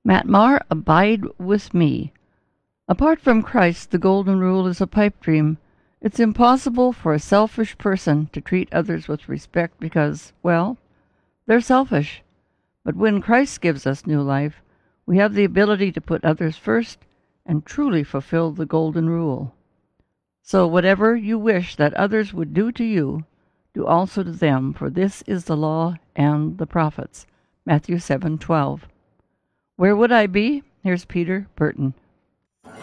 Matmar, abide with me. Apart from Christ, the golden rule is a pipe dream. It's impossible for a selfish person to treat others with respect because, well, they're selfish. But when Christ gives us new life, we have the ability to put others first and truly fulfill the golden rule. So whatever you wish that others would do to you, do also to them, for this is the law and the prophets. Matthew 7:12. Where would I be? Here's Peter Burton.